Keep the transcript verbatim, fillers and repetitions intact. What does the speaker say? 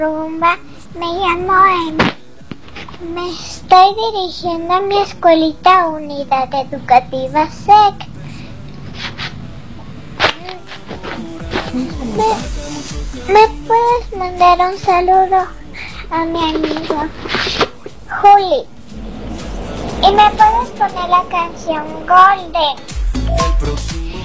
Rumba, me llamo Amy. Me estoy dirigiendo a mi escuelita Unidad Educativa S E C. ¿Me, ¿Me puedes mandar un saludo a mi amigo Juli? Y me puedes poner la canción Golden.